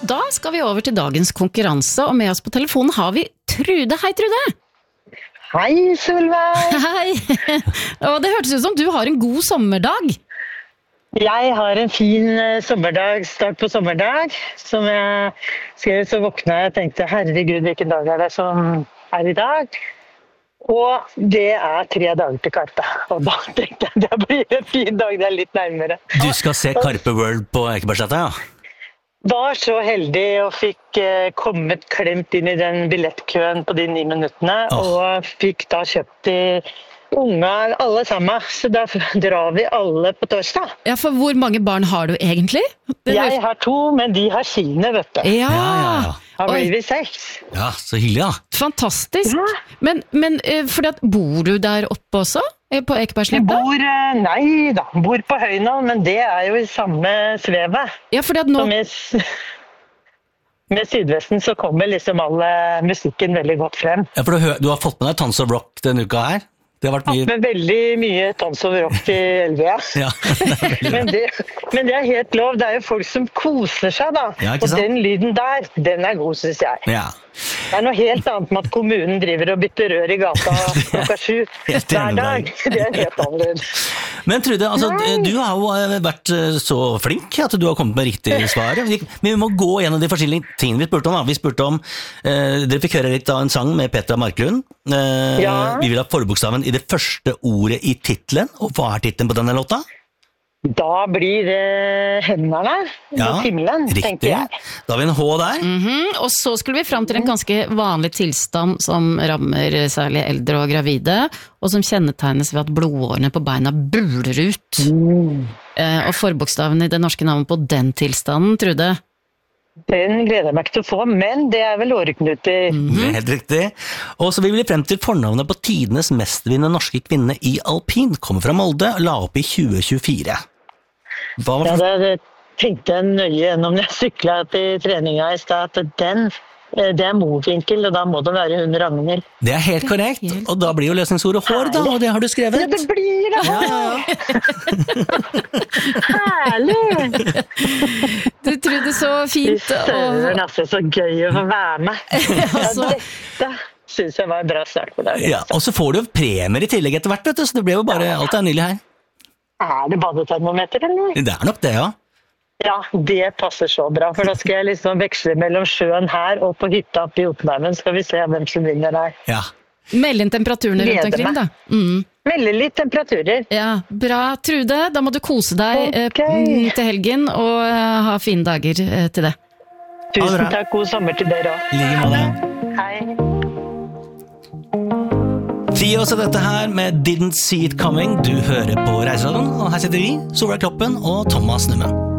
Og da skal vi over til dagens konkurranse, og med oss på telefonen har vi Trude. Hei, Trude! Hei, Solveig! Hei! Og det hørtes ut som du har en god sommerdag. Jeg har en fin sommerdag, start på sommerdag, som jeg skrev, så våkna jeg og tenkte, herregud, hvilken dag er det som er i dag? Og det er 3 dager til Karpe, og da tenkte jeg, det blir en fin dag, det er litt nærmere. Du skal se Karpe World på Ekebergsletta, ja? Var så heldig og fikk kommet klemt inn i den billettkøen på de 9 minuttene, og fikk da kjøpt de unger alle sammen, så da drar vi alle på torsdag. Ja, for hvor mange barn har du egentlig? Jeg har 2, men de har sine, vet du. Ja. Da blir vi 6. Ja, så hyggelig, ja. Fantastisk. Ja. Men fordi at, bor du der oppe også? På Ekebergsletta? Nei da, bor på Høyna, men det er jo i samme svevet. Ja, fordi at nå... Med Sydvesten så kommer liksom alle musikken veldig godt frem. Ja, for du har fått med deg Tons of Rock denne uka her? Det har vært mye... Med veldig mye Tons of Rock i Elvia. Ja, men det er helt lov, det er jo folk som koser seg da. Ja, ikke sant? Og den lyden der, den er god, synes jeg. Ja. Det er noe helt annet med at kommunen driver og bytter rør i gata klokka 7 hver dag. Det er helt annerledes. Men Trude, altså, du har jo vært så flink at du har kommet med riktig svar. Men vi må gå gjennom de forskjellige tingene vi spurte om. Vi spurte om, dere fikk høre litt av en sang med Petra Marklund. Vi vil ha forbokstaven i det første ordet i titlen. Og hva er titlen på denne låta? Da blir det hendene mot himmelen, tenker jeg. Da har vi en H der. Og så skulle vi frem til en ganske vanlig tilstand som rammer særlig eldre og gravide, og som kjennetegnes ved at blodårene på beina buler ut. Og forbokstaven i det norske navnet på den tilstanden, Trude? Den gleder jeg meg ikke til å få, men det er vel åreknuter. Det er helt riktig. Og så vil vi frem til fornavnet på tidenes mestvinnende norske kvinne i alpin. Kommer fra Molde og la opp i 2024. Hva var det? Ja, det tenkte jeg nøye gjennom når jeg syklet til treninga i sted, at det er movinkel, og da må det være hun Ragnhild. Det er helt korrekt, og da blir jo løsningsordet hår da, og det har du skrevet. Ja, det blir det! Herlig! Du Trude, så fint. Søren, altså, så gøy å få være med. Dette synes jeg var en bra start på dagen. Ja, og så får du jo premier i tillegg etter hvert, vet du, så det blir jo bare, alt er nylig her. Er det badetermometer, eller? Det er nok det, ja. Ja, det passer så bra, for da skal jeg liksom veksle mellom sjøen her og på hytta oppe i Jotunheimen, skal vi se hvem som vinner der. Ja. Meld inn temperaturene rundt omkring, da. Meld litt temperaturer. Ja, bra. Trude, da må du kose deg til helgen, og ha fine dager til det. Tusen takk, god sommer til dere også. Like måte. Hei. Vi også dette her med Didn't See It Coming. Du hører på Reiseradioen, og her sitter vi, Solveig Kloppen og Thomas Numme.